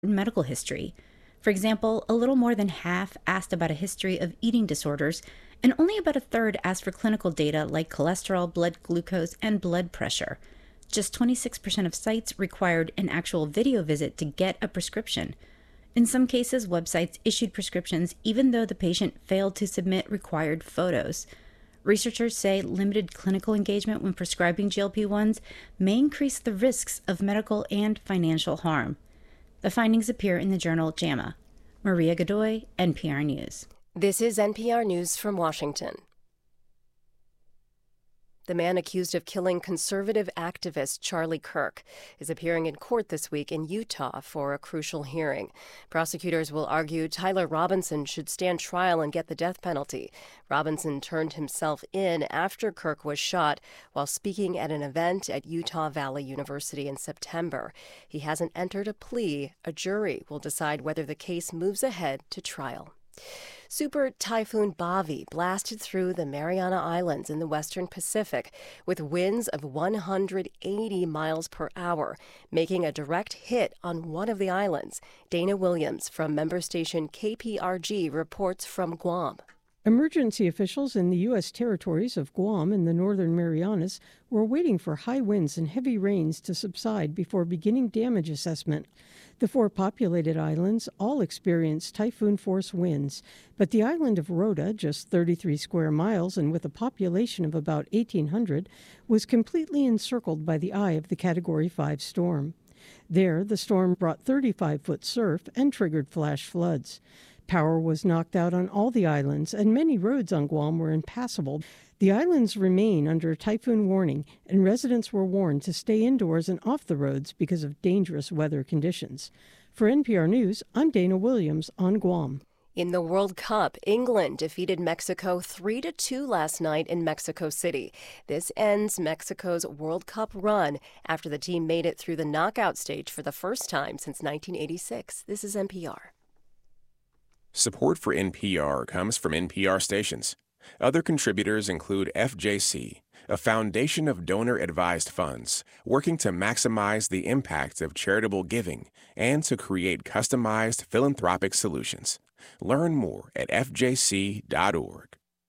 medical history. For example, a little more than half asked about a history of eating disorders, and only about a third asked for clinical data like cholesterol, blood glucose, and blood pressure. Just 26% of sites required an actual video visit to get a prescription. In some cases, websites issued prescriptions even though the patient failed to submit required photos. Researchers say limited clinical engagement when prescribing GLP-1s may increase the risks of medical and financial harm. The findings appear in the journal JAMA. Maria Godoy, NPR News. This is NPR News from Washington. The man accused of killing conservative activist Charlie Kirk is appearing in court this week in Utah for a crucial hearing. Prosecutors will argue Tyler Robinson should stand trial and get the death penalty. Robinson turned himself in after Kirk was shot while speaking at an event at Utah Valley University in September. He hasn't entered a plea. A jury will decide whether the case moves ahead to trial. Super Typhoon Bavi blasted through the Mariana Islands in the western Pacific with winds of 180 miles per hour, making a direct hit on one of the islands. Dana Williams from member station KPRG reports from Guam. Emergency officials in the U.S. territories of Guam and the Northern Marianas were waiting for high winds and heavy rains to subside before beginning damage assessment. The 4 populated islands all experienced typhoon-force winds, but the island of Rota, just 33 square miles and with a population of about 1,800, was completely encircled by the eye of the Category 5 storm. There, the storm brought 35-foot surf and triggered flash floods. Power was knocked out on all the islands, and many roads on Guam were impassable. The islands remain under typhoon warning, and residents were warned to stay indoors and off the roads because of dangerous weather conditions. For NPR News, I'm Dana Williams on Guam. In the World Cup, England defeated Mexico 3-2 last night in Mexico City. This ends Mexico's World Cup run after the team made it through the knockout stage for the first time since 1986. This is NPR. Support for NPR comes from NPR stations. Other contributors include FJC, a foundation of donor-advised funds working to maximize the impact of charitable giving and to create customized philanthropic solutions. Learn more at fjc.org.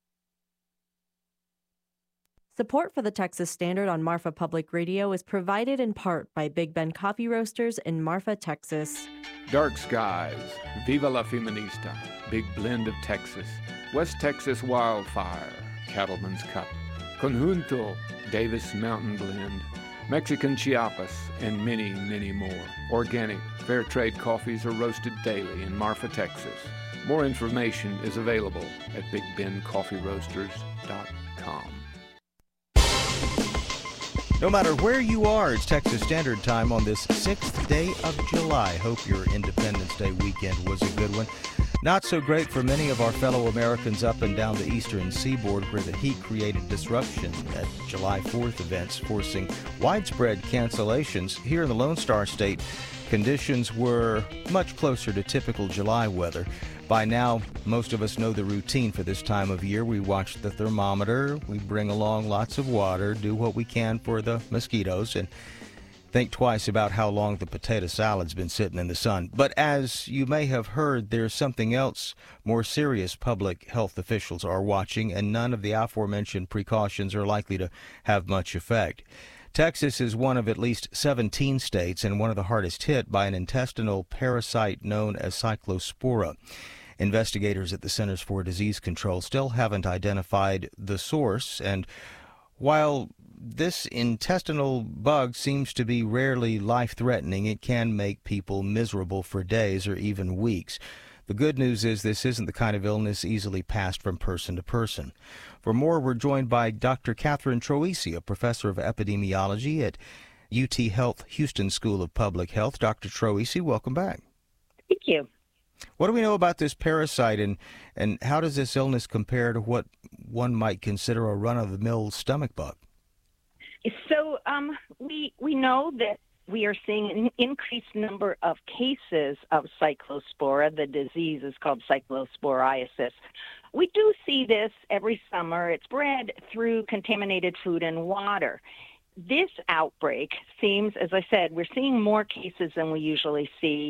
Support for the Texas Standard on Marfa Public Radio is provided in part by Big Ben Coffee Roasters in Marfa, Texas. Dark Skies, Viva la Feminista, Big Blend of Texas, West Texas Wildfire, Cattleman's Cup, Conjunto, Davis Mountain Blend, Mexican Chiapas, and many, many more. Organic, fair trade coffees are roasted daily in Marfa, Texas. More information is available at BigBenCoffeeRoasters.com. No matter where you are, it's Texas Standard Time on this 6th day of July. Hope your Independence Day weekend was a good one. Not so great for many of our fellow Americans up and down the eastern seaboard, where the heat created disruption at July 4th events, forcing widespread cancellations. Here in the Lone Star State, conditions were much closer to typical July weather. By now, most of us know the routine for this time of year. We watch the thermometer, we bring along lots of water, do what we can for the mosquitoes, and think twice about how long the potato salad's been sitting in the sun. But as you may have heard, there's something else more serious public health officials are watching, and none of the aforementioned precautions are likely to have much effect. Texas is one of at least 17 states and one of the hardest hit by an intestinal parasite known as Cyclospora. Investigators at the Centers for Disease Control still haven't identified the source, and while this intestinal bug seems to be rarely life-threatening, it can make people miserable for days or even weeks. The good news is this isn't the kind of illness easily passed from person to person. For more, we're joined by Dr. Catherine Troisi, a professor of epidemiology at UT Health Houston School of Public Health. Dr. Troisi, welcome back. Thank you. What do we know about this parasite, and how does this illness compare to what one might consider a run-of-the-mill stomach bug? So we know that we are seeing an increased number of cases of cyclospora. The disease is called cyclosporiasis. We do see this every summer. It's spread through contaminated food and water. This outbreak seems, as I said, we're seeing more cases than we usually see.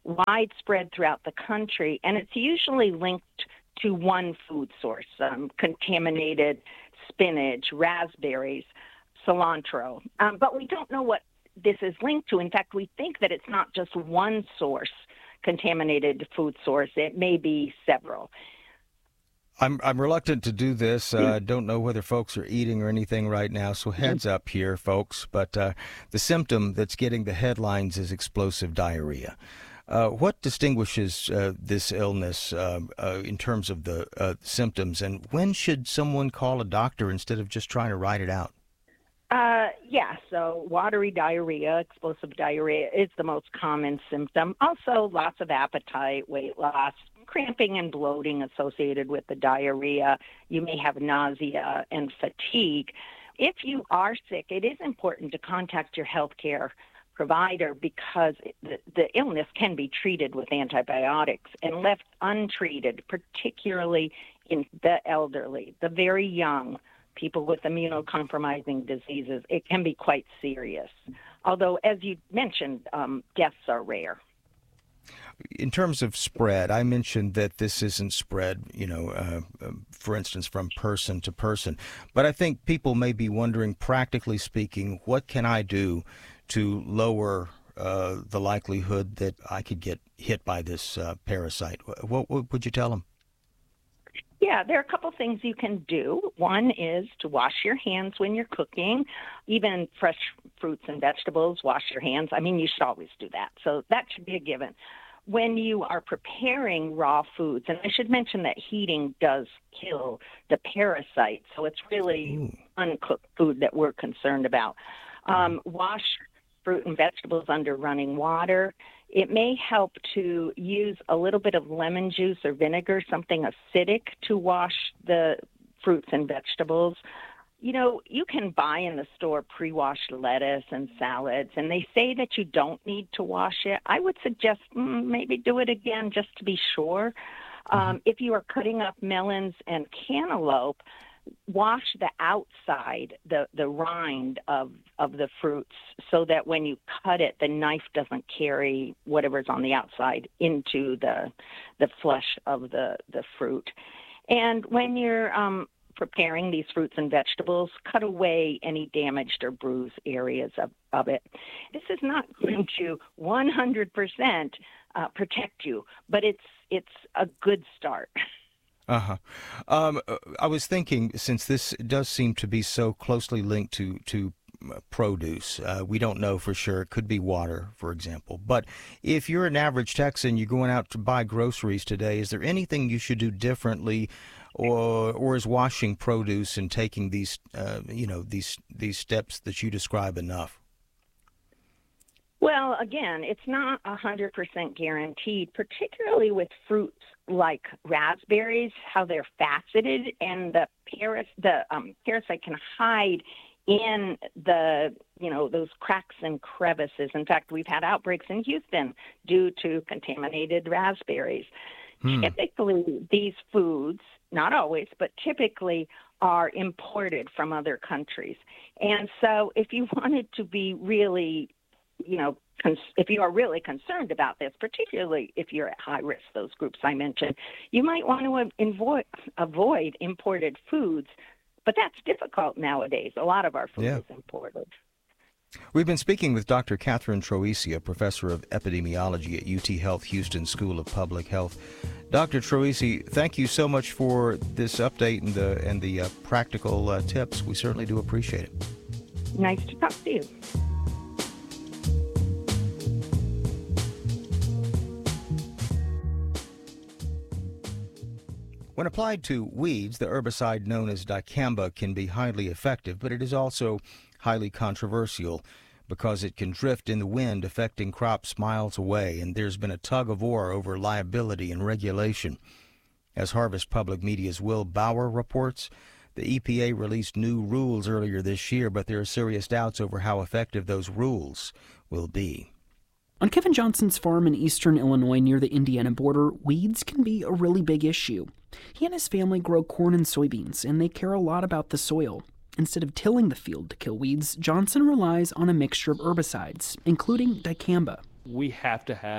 widespread throughout the country, and it's usually linked to one food source, contaminated spinach, raspberries, cilantro. But we don't know what this is linked to. In fact, we think that it's not just one source, contaminated food source. It may be several. I'm reluctant to do this. I don't know whether folks are eating or anything right now, so heads up here, folks. But the symptom that's getting the headlines is explosive diarrhea. What distinguishes this illness in terms of the symptoms, and when should someone call a doctor instead of just trying to ride it out? So watery diarrhea, explosive diarrhea is the most common symptom. Also, lots of appetite, weight loss, cramping and bloating associated with the diarrhea. You may have nausea and fatigue. If you are sick, it is important to contact your healthcare provider because the illness can be treated with antibiotics, and left untreated, particularly in the elderly, the very young, people with immunocompromising diseases, it can be quite serious. Although, as you mentioned, deaths are rare. In terms of spread, I mentioned that this isn't spread, for instance, from person to person. But I think people may be wondering, practically speaking, what can I do to lower the likelihood that I could get hit by this parasite? What would you tell them? Yeah, there are a couple things you can do. One is to wash your hands when you're cooking. Even fresh fruits and vegetables, wash your hands. I mean, you should always do that. So that should be a given. When you are preparing raw foods, and I should mention that heating does kill the parasite, so it's really uncooked food that we're concerned about. Wash fruit and vegetables under running water. It may help to use a little bit of lemon juice or vinegar, something acidic, to wash the fruits and vegetables. You can buy in the store pre-washed lettuce and salads, and they say that you don't need to wash it. I would suggest maybe do it again just to be sure. If you are cutting up melons and cantaloupe, wash the outside, the rind of the fruits, so that when you cut it, the knife doesn't carry whatever's on the outside into the flesh of the fruit. And when you're preparing these fruits and vegetables, cut away any damaged or bruised areas of it. This is not going to 100% protect you, but it's a good start. I was thinking, since this does seem to be so closely linked to produce, we don't know for sure. It could be water, for example. But if you're an average Texan, you're going out to buy groceries today, is there anything you should do differently, or is washing produce and taking these steps that you describe enough? Well, again, it's not 100% guaranteed, particularly with fruits like raspberries, how they're faceted, and the parasite can hide in those cracks and crevices. In fact, we've had outbreaks in Houston due to contaminated raspberries. Typically, these foods, not always, but typically are imported from other countries. And so if you wanted to be really if you are really concerned about this, particularly if you're at high risk, those groups I mentioned, you might want to avoid imported foods. But that's difficult nowadays. A lot of our food is imported. We've been speaking with Dr. Catherine Troisi, a professor of epidemiology at UT Health Houston School of Public Health. Dr. Troisi, thank you so much for this update and the practical tips. We certainly do appreciate it. Nice to talk to you. When applied to weeds, the herbicide known as dicamba can be highly effective, but it is also highly controversial because it can drift in the wind, affecting crops miles away, and there's been a tug-of-war over liability and regulation. As Harvest Public Media's Will Bauer reports, the EPA released new rules earlier this year, but there are serious doubts over how effective those rules will be. On Kevin Johnson's farm in eastern Illinois near the Indiana border, weeds can be a really big issue. He and his family grow corn and soybeans, and they care a lot about the soil. Instead of tilling the field to kill weeds, Johnson relies on a mixture of herbicides, including dicamba. We have to have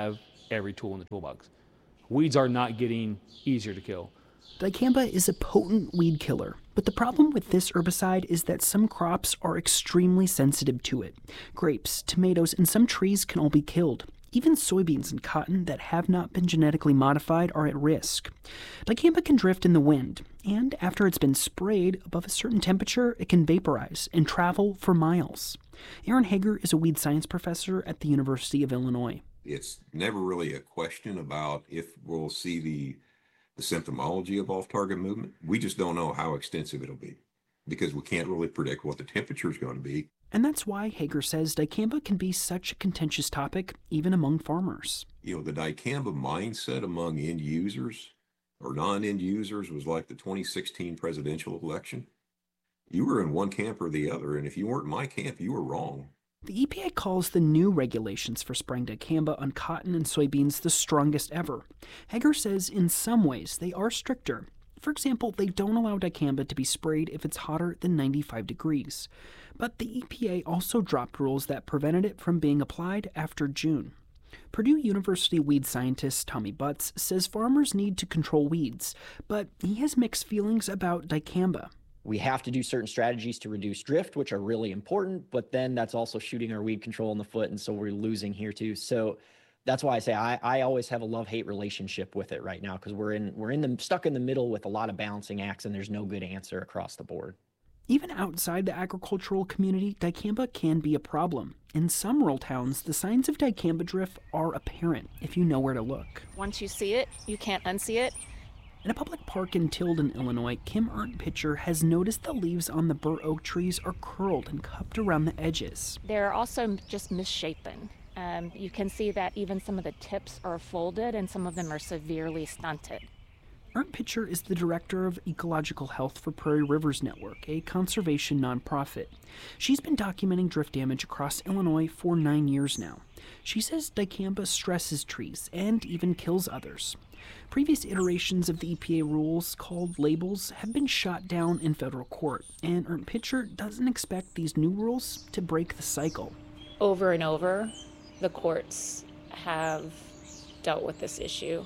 every tool in the toolbox. Weeds are not getting easier to kill. Dicamba is a potent weed killer, but the problem with this herbicide is that some crops are extremely sensitive to it. Grapes, tomatoes, and some trees can all be killed. Even soybeans and cotton that have not been genetically modified are at risk. Dicamba can drift in the wind, and after it's been sprayed above a certain temperature, it can vaporize and travel for miles. Aaron Hager is a weed science professor at the University of Illinois. It's never really a question about if we'll see the symptomology of off-target movement. We just don't know how extensive it'll be because we can't really predict what the temperature is going to be. And that's why Hager says dicamba can be such a contentious topic, even among farmers. The dicamba mindset among end users or non-end users was like the 2016 presidential election. You were in one camp or the other, and if you weren't in my camp, you were wrong. The EPA calls the new regulations for spraying dicamba on cotton and soybeans the strongest ever. Hager says in some ways they are stricter. For example, they don't allow dicamba to be sprayed if it's hotter than 95 degrees. But the EPA also dropped rules that prevented it from being applied after June. Purdue University weed scientist Tommy Butts says farmers need to control weeds, but he has mixed feelings about dicamba. We have to do certain strategies to reduce drift, which are really important, but then that's also shooting our weed control in the foot, and so we're losing here too. So that's why I say I always have a love-hate relationship with it right now, because we're stuck in the middle with a lot of balancing acts, and there's no good answer across the board. Even outside the agricultural community, dicamba can be a problem. In some rural towns, the signs of dicamba drift are apparent if you know where to look. Once you see it, you can't unsee it. In a public park in Tilden, Illinois, Kim Ernst-Pitcher has noticed the leaves on the bur oak trees are curled and cupped around the edges. They're also just misshapen. You can see that even some of the tips are folded and some of them are severely stunted. Ernst-Pitcher is the director of ecological health for Prairie Rivers Network, a conservation nonprofit. She's been documenting drift damage across Illinois for 9 years now. She says dicamba stresses trees and even kills others. Previous iterations of the EPA rules, called labels, have been shot down in federal court, and Ernst-Pitcher doesn't expect these new rules to break the cycle. Over and over, the courts have dealt with this issue,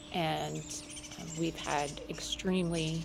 and we've had extremely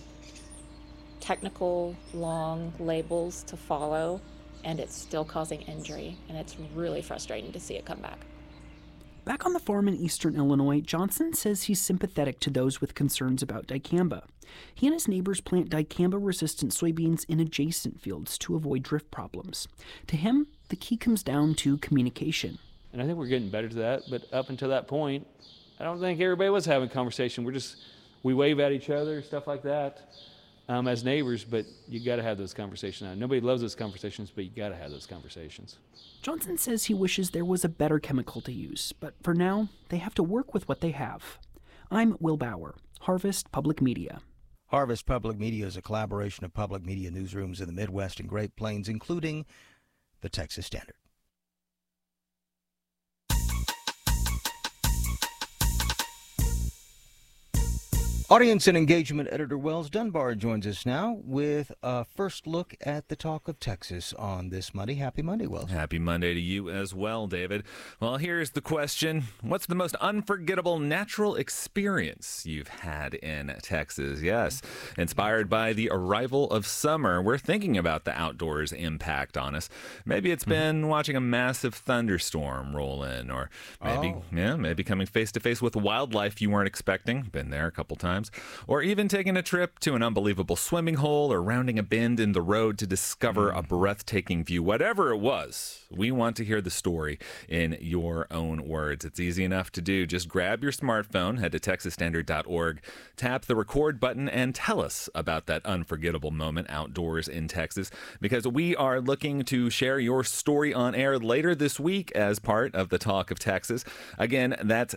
technical, long labels to follow, and it's still causing injury, and it's really frustrating to see it come back. Back on the farm in eastern Illinois, Johnson says he's sympathetic to those with concerns about dicamba. He and his neighbors plant dicamba-resistant soybeans in adjacent fields to avoid drift problems. To him, the key comes down to communication. And I think we're getting better to that, but up until that point, I don't think everybody was having a conversation. We wave at each other, stuff like that, as neighbors, but you got to have those conversations. Now, nobody loves those conversations, but you got to have those conversations. Johnson says he wishes there was a better chemical to use, but for now, they have to work with what they have. I'm Will Bauer, Harvest Public Media. Harvest Public Media is a collaboration of public media newsrooms in the Midwest and Great Plains, including the Texas Standard. Audience and engagement editor Wells Dunbar joins us now with a first look at the talk of Texas on this Monday. Happy Monday, Wells. Happy Monday to you as well, David. Well, here's the question. What's the most unforgettable natural experience you've had in Texas? Yes, inspired by the arrival of summer, we're thinking about the outdoors impact on us. Maybe it's been watching a massive thunderstorm roll in, or maybe coming face to face with wildlife you weren't expecting. Been there a couple times. Or even taking a trip to an unbelievable swimming hole or rounding a bend in the road to discover a breathtaking view. Whatever it was, we want to hear the story in your own words. It's easy enough to do. Just grab your smartphone, head to texasstandard.org, tap the record button, and tell us about that unforgettable moment outdoors in Texas, because we are looking to share your story on air later this week as part of the Talk of Texas. Again, that's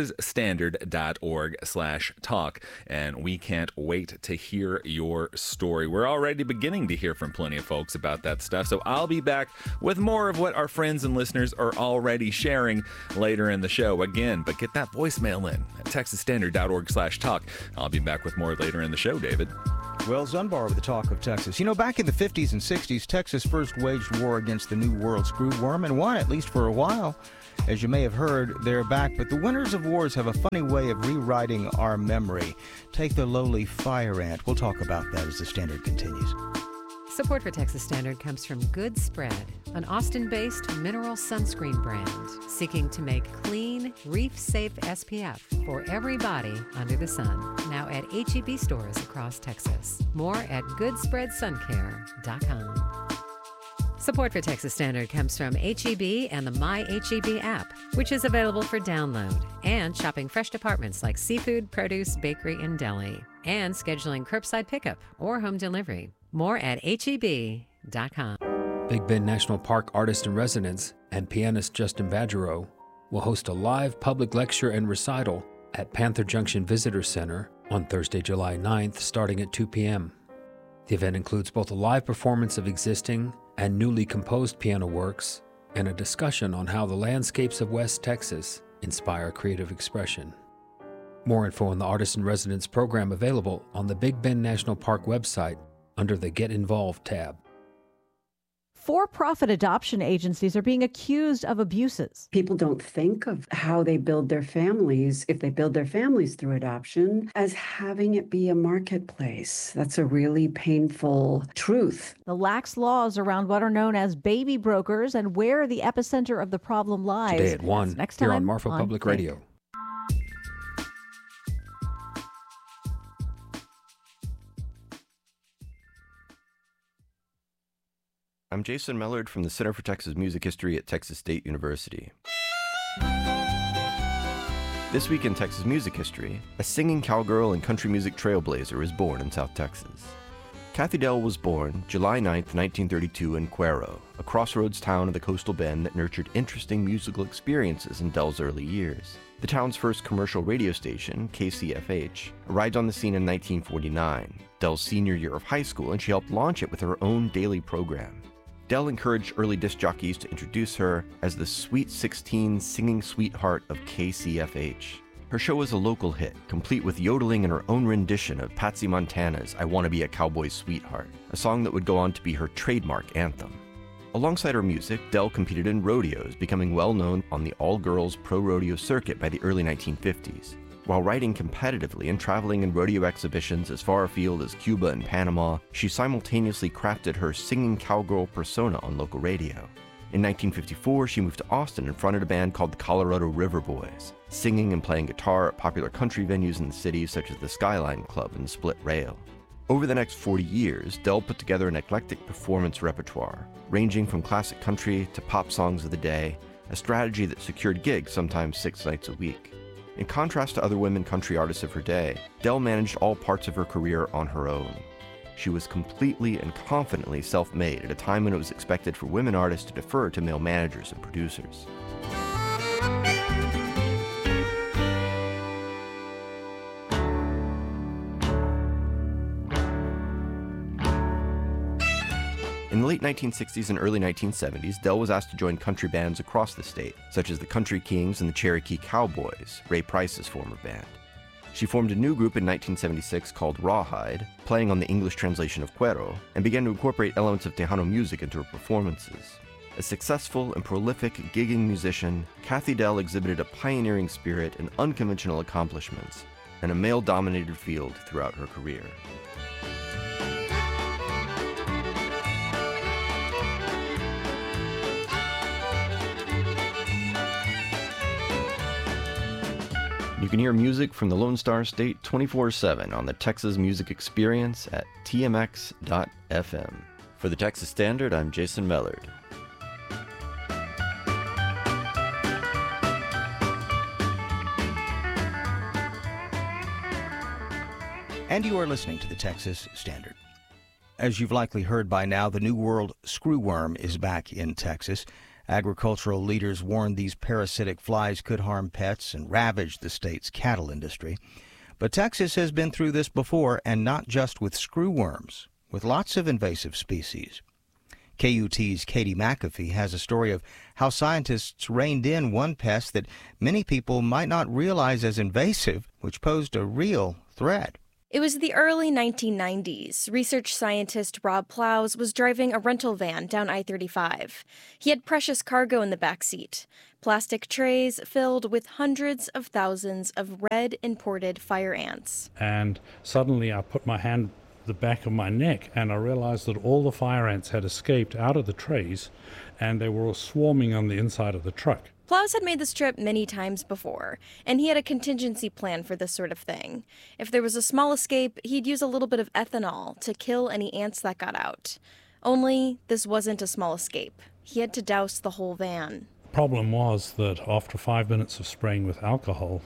texasstandard.org/talk. And we can't wait to hear your story. We're already beginning to hear from plenty of folks about that stuff, so I'll be back with more of what our friends and listeners are already sharing later in the show. Again, but get that voicemail in at texasstandard.org/talk. I'll be back with more later in the show, David. Wells Dunbar with the Talk of Texas. You know, back in the 50s and 60s, Texas first waged war against the New World screwworm and won, at least for a while. As you may have heard, they're back, but the winners of wars have a funny way of rewriting our memory. Take the lowly fire ant. We'll talk about that as the Standard continues. Support for Texas Standard comes from Good Spread, an Austin-based mineral sunscreen brand seeking to make clean, reef-safe SPF for everybody under the sun. Now at H-E-B stores across Texas. More at goodspreadsuncare.com. Support for Texas Standard comes from H-E-B and the My H-E-B app, which is available for download, and shopping fresh departments like seafood, produce, bakery, and deli, and scheduling curbside pickup or home delivery. More at HEB.com. Big Bend National Park artist in residence and pianist Justin Badgerow will host a live public lecture and recital at Panther Junction Visitor Center on Thursday, July 9th, starting at 2 p.m. The event includes both a live performance of existing and newly composed piano works and a discussion on how the landscapes of West Texas inspire creative expression. More info on the Artist in Residence program available on the Big Bend National Park website under the Get Involved tab. For-profit adoption agencies are being accused of abuses. People don't think of how they build their families, if they build their families through adoption, as having it be a marketplace. That's a really painful truth. The lax laws around what are known as baby brokers and where the epicenter of the problem lies. Today at 1, next here time on Marfa Public Think. Radio. I'm Jason Mellard from the Center for Texas Music History at Texas State University. This week in Texas Music History, a singing cowgirl and country music trailblazer was born in South Texas. Kathy Dell was born July 9, 1932 in Cuero, a crossroads town of the coastal bend that nurtured interesting musical experiences in Dell's early years. The town's first commercial radio station, KCFH, arrived on the scene in 1949, Dell's senior year of high school, and she helped launch it with her own daily program. Dell encouraged early disc jockeys to introduce her as the Sweet 16 singing sweetheart of KCFH. Her show was a local hit, complete with yodeling in her own rendition of Patsy Montana's I Wanna Be a Cowboy's Sweetheart, a song that would go on to be her trademark anthem. Alongside her music, Dell competed in rodeos, becoming well known on the all-girls pro rodeo circuit by the early 1950s. While riding competitively and traveling in rodeo exhibitions as far afield as Cuba and Panama, she simultaneously crafted her singing cowgirl persona on local radio. In 1954, she moved to Austin and fronted a band called the Colorado River Boys, singing and playing guitar at popular country venues in the city such as the Skyline Club and Split Rail. Over the next 40 years, Dell put together an eclectic performance repertoire, ranging from classic country to pop songs of the day, a strategy that secured gigs sometimes 6 nights a week. In contrast to other women country artists of her day, Dell managed all parts of her career on her own. She was completely and confidently self-made at a time when it was expected for women artists to defer to male managers and producers. In the late 1960s and early 1970s, Dell was asked to join country bands across the state, such as the Country Kings and the Cherokee Cowboys, Ray Price's former band. She formed a new group in 1976 called Rawhide, playing on the English translation of Cuero, and began to incorporate elements of Tejano music into her performances. A successful and prolific gigging musician, Kathy Dell exhibited a pioneering spirit and unconventional accomplishments in a male-dominated field throughout her career. You can hear music from the Lone Star State 24/7 on the Texas Music Experience at tmx.fm. For the Texas Standard, I'm Jason Mellard. And you are listening to the Texas Standard. As you've likely heard by now, the New World screwworm is back in Texas. Agricultural leaders warned these parasitic flies could harm pets and ravage the state's cattle industry. But Texas has been through this before, and not just with screwworms, with lots of invasive species. KUT's Katie McAfee has a story of how scientists reined in one pest that many people might not realize as invasive, which posed a real threat. It was the early 1990s. Research scientist Rob Plows was driving a rental van down I-35. He had precious cargo in the back seat, plastic trays filled with hundreds of thousands of red imported fire ants. And suddenly I put my hand at the back of my neck and I realized that all the fire ants had escaped out of the trays and they were all swarming on the inside of the truck. Plows had made this trip many times before, and he had a contingency plan for this sort of thing. If there was a small escape, he'd use a little bit of ethanol to kill any ants that got out. Only, this wasn't a small escape. He had to douse the whole van. The problem was that after 5 minutes of spraying with alcohol,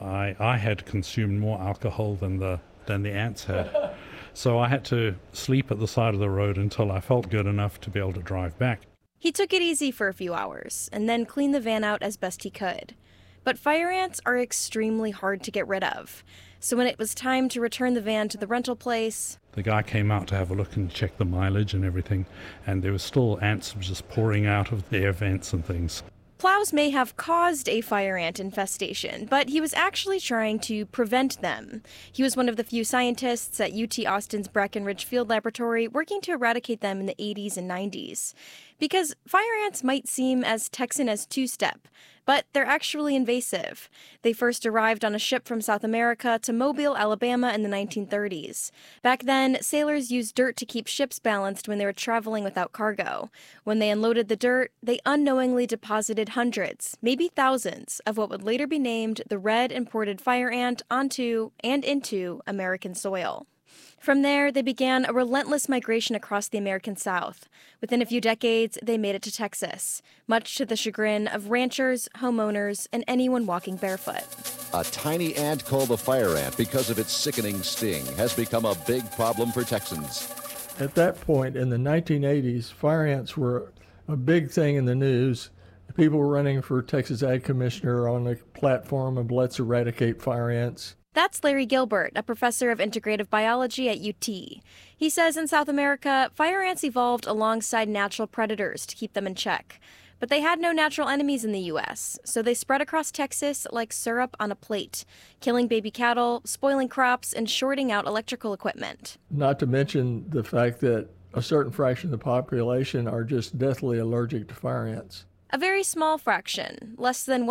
I had consumed more alcohol than the ants had. So I had to sleep at the side of the road until I felt good enough to be able to drive back. He took it easy for a few hours, and then cleaned the van out as best he could. But fire ants are extremely hard to get rid of. So when it was time to return the van to the rental place... The guy came out to have a look and check the mileage and everything, and there was still ants just pouring out of the air vents and things. Plows may have caused a fire ant infestation, but he was actually trying to prevent them. He was one of the few scientists at UT Austin's Breckenridge Field Laboratory working to eradicate them in the 80s and 90s. Because fire ants might seem as Texan as two-step, but they're actually invasive. They first arrived on a ship from South America to Mobile, Alabama in the 1930s. Back then, sailors used dirt to keep ships balanced when they were traveling without cargo. When they unloaded the dirt, they unknowingly deposited hundreds, maybe thousands, of what would later be named the red imported fire ant onto and into American soil. From there, they began a relentless migration across the American South. Within a few decades, they made it to Texas, much to the chagrin of ranchers, homeowners, and anyone walking barefoot. A tiny ant called the fire ant, because of its sickening sting, has become a big problem for Texans. At that point, in the 1980s, fire ants were a big thing in the news. People were running for Texas Ag Commissioner on a platform of let's eradicate fire ants. That's Larry Gilbert, a professor of integrative biology at UT. He says in South America, fire ants evolved alongside natural predators to keep them in check. But they had no natural enemies in the U.S., so they spread across Texas like syrup on a plate, killing baby cattle, spoiling crops, and shorting out electrical equipment. Not to mention the fact that a certain fraction of the population are just deathly allergic to fire ants. A very small fraction, less than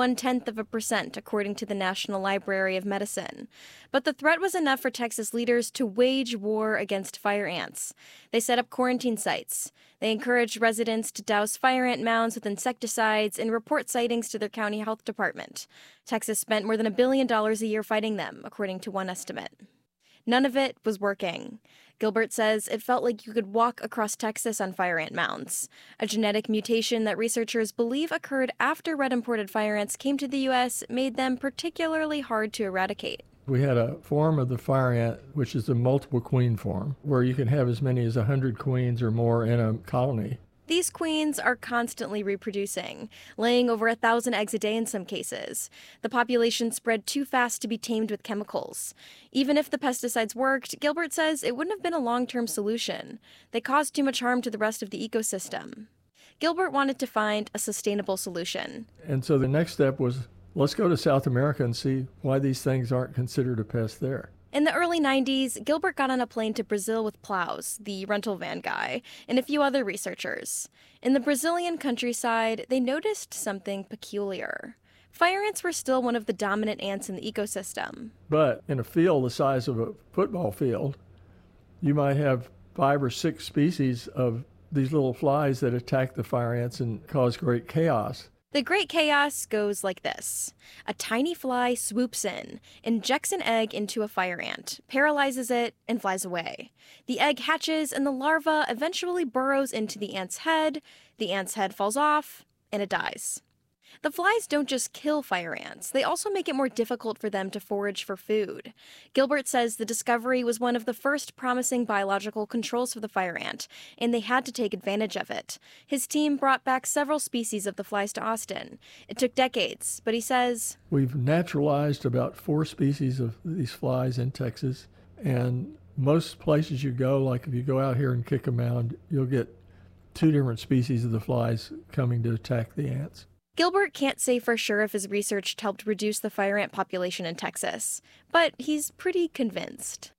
0.1%, according to the National Library of Medicine. But the threat was enough for Texas leaders to wage war against fire ants. They set up quarantine sites. They encouraged residents to douse fire ant mounds with insecticides and report sightings to their county health department. Texas spent more than $1 billion a year fighting them, according to one estimate. None of it was working. Gilbert says it felt like you could walk across Texas on fire ant mounds, a genetic mutation that researchers believe occurred after red imported fire ants came to the U.S. made them particularly hard to eradicate. We had a form of the fire ant, which is the multiple queen form, where you can have as many as 100 queens or more in a colony. These queens are constantly reproducing, laying over 1,000 eggs a day in some cases. The population spread too fast to be tamed with chemicals. Even if the pesticides worked, Gilbert says it wouldn't have been a long-term solution. They caused too much harm to the rest of the ecosystem. Gilbert wanted to find a sustainable solution. And so the next step was, let's go to South America and see why these things aren't considered a pest there. In the early 90s, Gilbert got on a plane to Brazil with Plows, the rental van guy, and a few other researchers. In the Brazilian countryside, they noticed something peculiar. Fire ants were still one of the dominant ants in the ecosystem. But in a field the size of a football field, you might have 5 or 6 species of these little flies that attack the fire ants and cause great chaos. The Great Chaos goes like this. A tiny fly swoops in, injects an egg into a fire ant, paralyzes it, and flies away. The egg hatches, and the larva eventually burrows into the ant's head falls off, and it dies. The flies don't just kill fire ants, they also make it more difficult for them to forage for food. Gilbert says the discovery was one of the first promising biological controls for the fire ant, and they had to take advantage of it. His team brought back several species of the flies to Austin. It took decades, but he says, we've naturalized about 4 species of these flies in Texas, and most places you go, like if you go out here and kick a mound, you'll get 2 different species of the flies coming to attack the ants. Gilbert can't say for sure if his research helped reduce the fire ant population in Texas, but he's pretty convinced.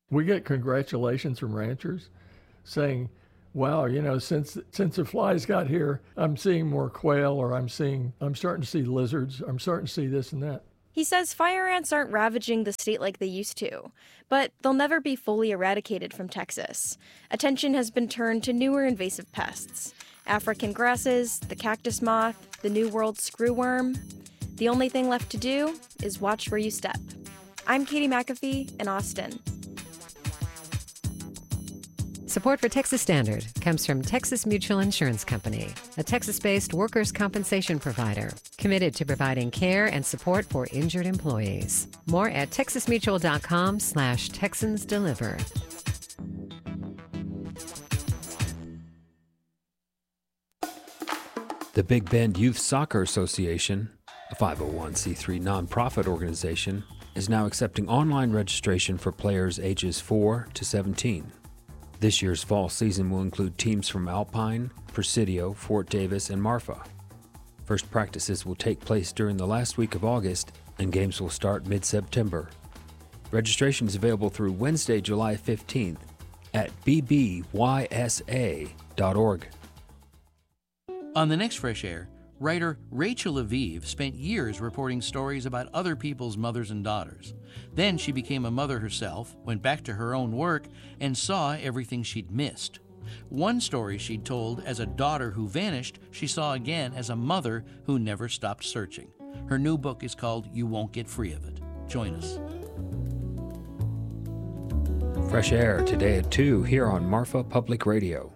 We get congratulations from ranchers saying, wow, since the flies got here, I'm seeing more quail, or I'm starting to see lizards, I'm starting to see this and that. He says fire ants aren't ravaging the state like they used to, but they'll never be fully eradicated from Texas. Attention has been turned to newer invasive pests: African grasses, the cactus moth, the New World screwworm. The only thing left to do is watch where you step. I'm Katie McAfee in Austin. Support for Texas Standard comes from Texas Mutual Insurance Company, a Texas-based workers' compensation provider committed to providing care and support for injured employees. More at texasmutual.com/TexansDeliver. The Big Bend Youth Soccer Association, a 501c3 nonprofit organization, is now accepting online registration for players ages 4 to 17. This year's fall season will include teams from Alpine, Presidio, Fort Davis, and Marfa. First practices will take place during the last week of August, and games will start mid-September. Registration is available through Wednesday, July 15th at bbysa.org. On the next Fresh Air, writer Rachel Aviv spent years reporting stories about other people's mothers and daughters. Then she became a mother herself, went back to her own work, and saw everything she'd missed. One story she'd told as a daughter who vanished, she saw again as a mother who never stopped searching. Her new book is called You Won't Get Free of It. Join us. Fresh Air today at 2 here on Marfa Public Radio.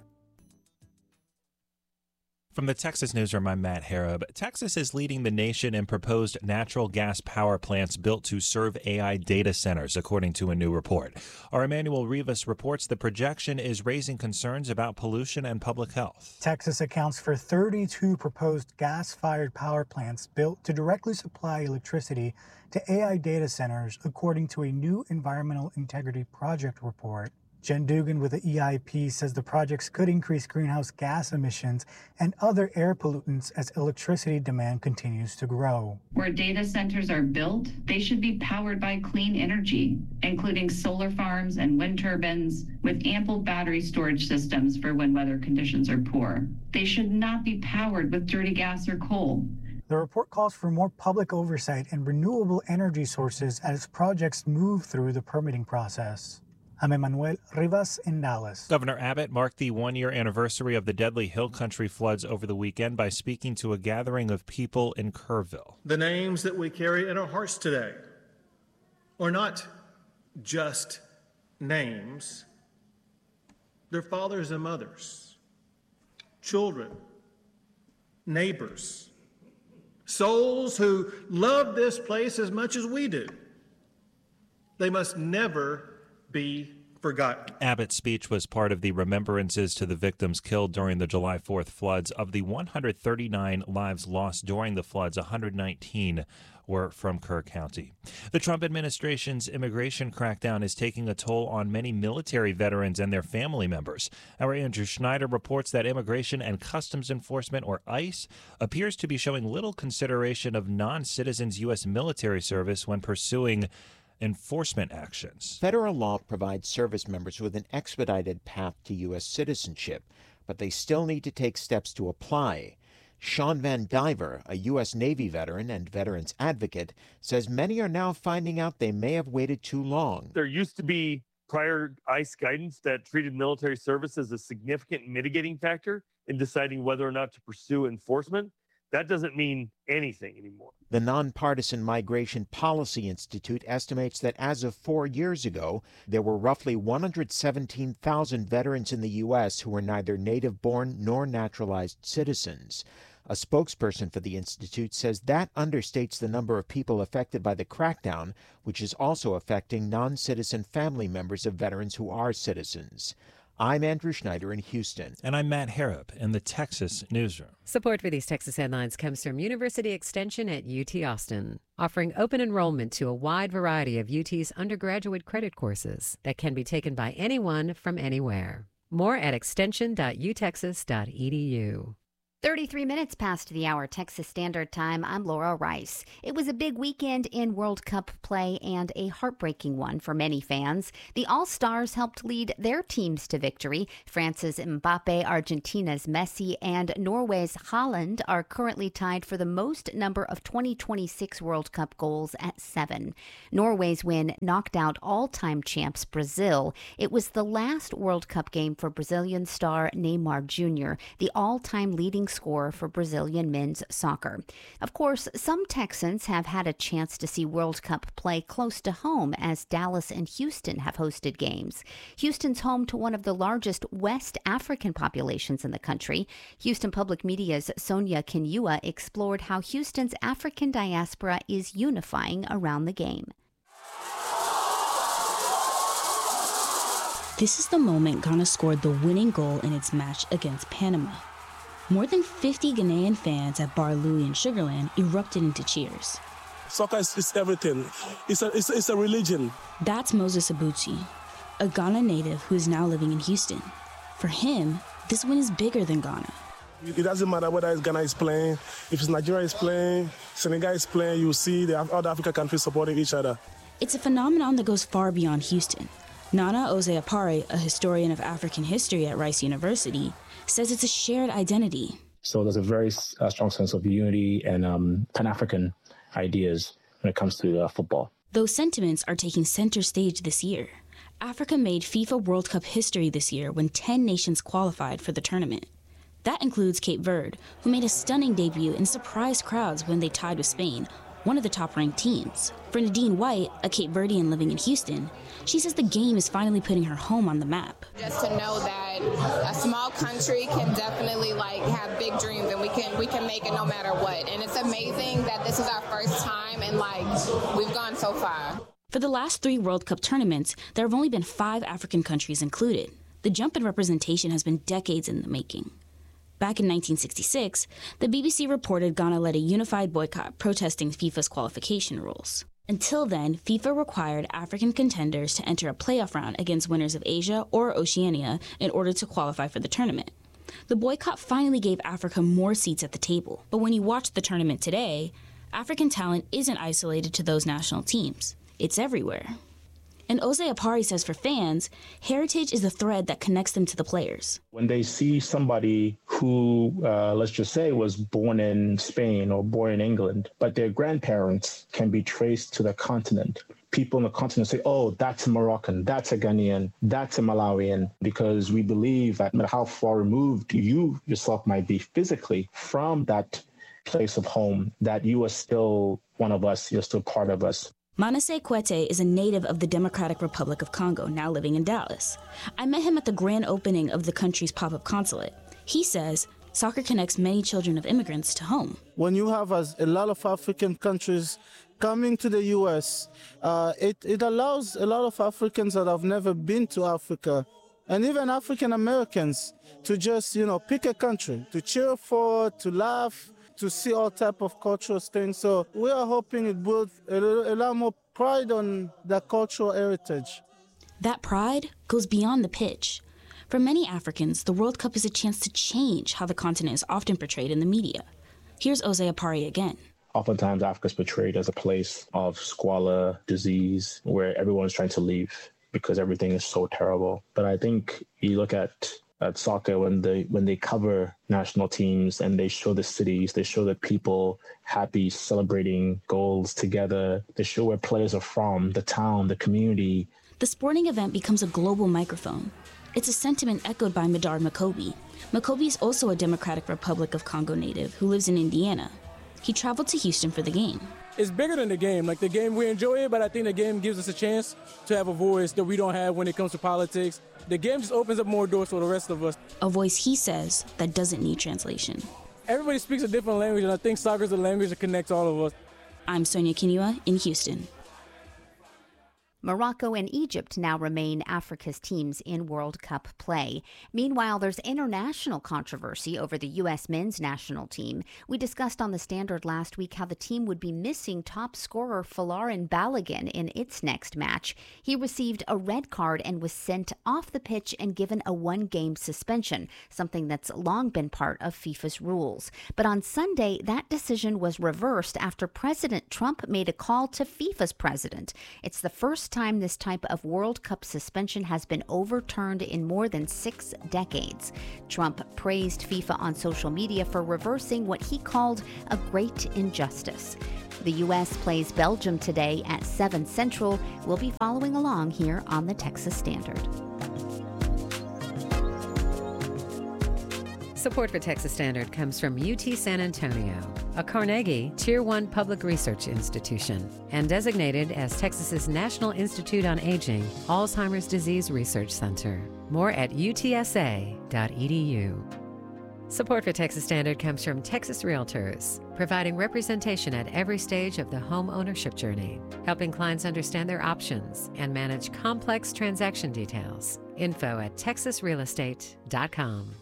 From the Texas Newsroom, I'm Matt Harrop. Texas is leading the nation in proposed natural gas power plants built to serve AI data centers, according to a new report. Our Emmanuel Rivas reports the projection is raising concerns about pollution and public health. Texas accounts for 32 proposed gas-fired power plants built to directly supply electricity to AI data centers, according to a new Environmental Integrity Project report. Jen Dugan with the EIP says the projects could increase greenhouse gas emissions and other air pollutants as electricity demand continues to grow. Where data centers are built, they should be powered by clean energy, including solar farms and wind turbines, with ample battery storage systems for when weather conditions are poor. They should not be powered with dirty gas or coal. The report calls for more public oversight and renewable energy sources as projects move through the permitting process. I'm Emmanuel Rivas in Dallas. Governor Abbott marked the one-year anniversary of the deadly Hill Country floods over the weekend by speaking to a gathering of people in Kerrville. The names that we carry in our hearts today are not just names. They're fathers and mothers, children, neighbors, souls who love this place as much as we do. They must never be forgotten. Abbott's speech was part of the remembrances to the victims killed during the July 4th floods. Of the 139 lives lost during the floods, 119 were from Kerr County. The Trump administration's immigration crackdown is taking a toll on many military veterans and their family members. Our Andrew Schneider reports that Immigration and Customs Enforcement, or ICE, appears to be showing little consideration of non-citizens' U.S. military service when pursuing enforcement actions. Federal law provides service members with an expedited path to U.S. citizenship, but they still need to take steps to apply. Sean Van Diver, a U.S. Navy veteran and veterans advocate, says many are now finding out they may have waited too long. There used to be prior ICE guidance that treated military service as a significant mitigating factor in deciding whether or not to pursue enforcement. That doesn't mean anything anymore. The Nonpartisan Migration Policy Institute estimates that as of 4 years ago, there were roughly 117,000 veterans in the U.S. who were neither native-born nor naturalized citizens. A spokesperson for the institute says that understates the number of people affected by the crackdown, which is also affecting non-citizen family members of veterans who are citizens. I'm Andrew Schneider in Houston. And I'm Matt Harrop in the Texas Newsroom. Support for these Texas headlines comes from University Extension at UT Austin, offering open enrollment to a wide variety of UT's undergraduate credit courses that can be taken by anyone from anywhere. More at extension.utexas.edu. 33 minutes past the hour, Texas Standard Time. I'm Laura Rice. It was a big weekend in World Cup play and a heartbreaking one for many fans. The All-Stars helped lead their teams to victory. France's Mbappe, Argentina's Messi, and Norway's Haaland are currently tied for the most number of 2026 World Cup goals at 7. Norway's win knocked out all-time champs Brazil. It was the last World Cup game for Brazilian star Neymar Jr., the all-time leading scorer for Brazilian men's soccer. Of course, some Texans have had a chance to see World Cup play close to home as Dallas and Houston have hosted games. Houston's home to one of the largest West African populations in the country. Houston Public Media's Sonia Kinyua explored how Houston's African diaspora is unifying around the game. This is the moment Ghana scored the winning goal in its match against Panama. More than 50 Ghanaian fans at Bar Louie in Sugarland erupted into cheers. Soccer is everything. It's a religion. That's Moses Abuchi, a Ghana native who is now living in Houston. For him, this win is bigger than Ghana. It doesn't matter whether it's Ghana is playing, if it's Nigeria is playing, Senegal is playing, you see the other African countries supporting each other. It's a phenomenon that goes far beyond Houston. Nana Ose-Apare, a historian of African history at Rice University, says it's a shared identity. So there's a very strong sense of unity and Pan-African ideas when it comes to football. Those sentiments are taking center stage this year. Africa made FIFA World Cup history this year when 10 nations qualified for the tournament. That includes Cape Verde, who made a stunning debut and surprised crowds when they tied with Spain, one of the top-ranked teams. For Nadine White, a Cape Verdean living in Houston, she says the game is finally putting her home on the map. Just to know that a small country can definitely have big dreams, and we can make it no matter what. And it's amazing that this is our first time and we've gone so far. For the last 3 World Cup tournaments, there have only been 5 African countries included. The jump in representation has been decades in the making. Back in 1966, the BBC reported Ghana led a unified boycott protesting FIFA's qualification rules. Until then, FIFA required African contenders to enter a playoff round against winners of Asia or Oceania in order to qualify for the tournament. The boycott finally gave Africa more seats at the table. But when you watch the tournament today, African talent isn't isolated to those national teams. It's everywhere. And Ose-Apare says for fans, heritage is the thread that connects them to the players. When they see somebody who, let's just say, was born in Spain or born in England, but their grandparents can be traced to the continent, people on the continent say, oh, that's a Moroccan, that's a Ghanaian, that's a Malawian, because we believe that no matter how far removed you yourself might be physically from that place of home, that you are still one of us, you're still part of us. Manasseh Kwete is a native of the Democratic Republic of Congo, now living in Dallas. I met him at the grand opening of the country's pop-up consulate. He says soccer connects many children of immigrants to home. When you have a lot of African countries coming to the U.S., it allows a lot of Africans that have never been to Africa, and even African Americans, to just, pick a country, to cheer for, to laugh, to see all type of cultural things. So we are hoping it builds a lot more pride on the cultural heritage. That pride goes beyond the pitch. For many Africans, the World Cup is a chance to change how the continent is often portrayed in the media. Here's Ose-Apare again. Oftentimes, Africa is portrayed as a place of squalor, disease, where everyone's trying to leave because everything is so terrible. But I think you look at soccer, when they cover national teams and they show the cities, they show the people happy, celebrating goals together, they show where players are from, the town, the community. The sporting event becomes a global microphone. It's a sentiment echoed by Medard Makobi. Makobi is also a Democratic Republic of Congo native who lives in Indiana. He traveled to Houston for the game. It's bigger than the game. The game, we enjoy it, but I think the game gives us a chance to have a voice that we don't have when it comes to politics. The game just opens up more doors for the rest of us. A voice, he says, that doesn't need translation. Everybody speaks a different language, and I think soccer is a language that connects all of us. I'm Sonia Kinyua in Houston. Morocco and Egypt now remain Africa's teams in World Cup play. Meanwhile, there's international controversy over the U.S. men's national team. We discussed on The Standard last week how the team would be missing top scorer Folarin Balogun in its next match. He received a red card and was sent off the pitch and given a one-game suspension, something that's long been part of FIFA's rules. But on Sunday, that decision was reversed after President Trump made a call to FIFA's president. It's the first time this type of World Cup suspension has been overturned in more than 6 decades. Trump praised FIFA on social media for reversing what he called a great injustice. The U.S. plays Belgium today at 7 Central. We'll be following along here on the Texas Standard. Support for Texas Standard comes from UT San Antonio, a Carnegie Tier 1 public research institution, and designated as Texas's National Institute on Aging Alzheimer's Disease Research Center. More at utsa.edu. Support for Texas Standard comes from Texas Realtors, providing representation at every stage of the home ownership journey, helping clients understand their options and manage complex transaction details. Info at texasrealestate.com.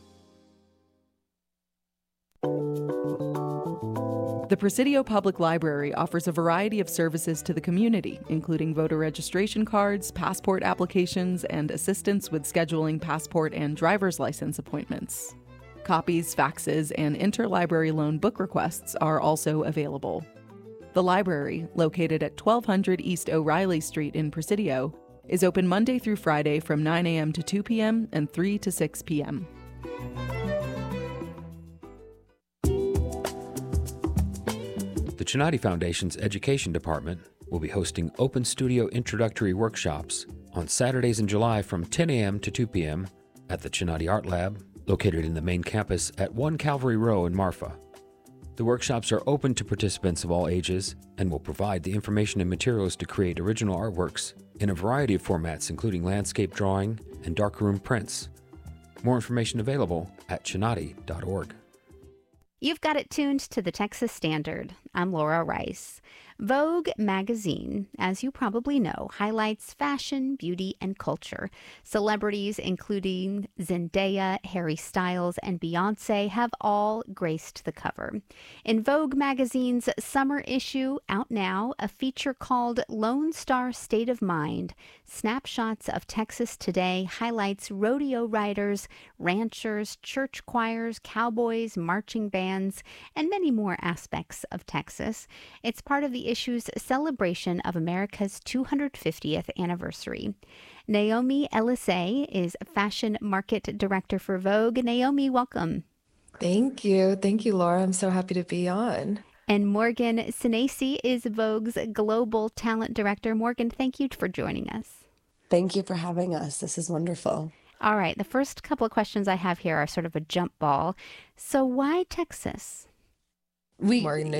The Presidio Public Library offers a variety of services to the community, including voter registration cards, passport applications, and assistance with scheduling passport and driver's license appointments. Copies, faxes, and interlibrary loan book requests are also available. The library, located at 1200 East O'Reilly Street in Presidio, is open Monday through Friday from 9 a.m. to 2 p.m. and 3 to 6 p.m. The Chinati Foundation's Education Department will be hosting Open Studio introductory workshops on Saturdays in July from 10 a.m. to 2 p.m. at the Chinati Art Lab, located in the main campus at 1 Calvary Row in Marfa. The workshops are open to participants of all ages and will provide the information and materials to create original artworks in a variety of formats, including landscape drawing and darkroom prints. More information available at chinati.org. You've got it tuned to the Texas Standard. I'm Laura Rice. Vogue magazine, as you probably know, highlights fashion, beauty, and culture. Celebrities including Zendaya, Harry Styles, and Beyoncé have all graced the cover. In Vogue magazine's summer issue, out now, a feature called Lone Star State of Mind, Snapshots of Texas Today, highlights rodeo riders, ranchers, church choirs, cowboys, marching bands, and many more aspects of Texas. It's part of the issue's celebration of America's 250th anniversary. Naomi Elisee is Fashion Market Director for Vogue. Naomi, welcome. Thank you. Thank you, Laura. I'm so happy to be on. And Morgan Sinesi is Vogue's Global Talent Director. Morgan, thank you for joining us. Thank you for having us. This is wonderful. All right. The first couple of questions I have here are sort of a jump ball. So why Texas? We kind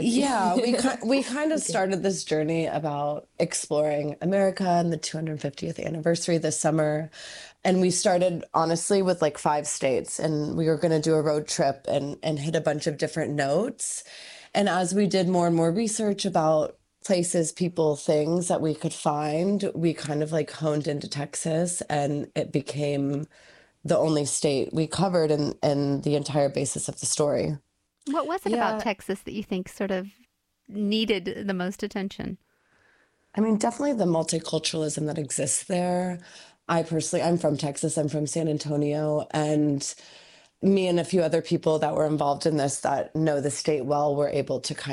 of started this journey about exploring America and the 250th anniversary this summer. And we started honestly with like 5 states, and we were going to do a road trip and hit a bunch of different notes. And as we did more and more research about places, people, things that we could find, we kind of like honed into Texas, and it became the only state we covered and the entire basis of the story. What was it about Texas that you think sort of needed the most attention? I mean, definitely the multiculturalism that exists there. I'm from Texas. I'm from San Antonio. And me and a few other people that were involved in this that know the state well were able to kind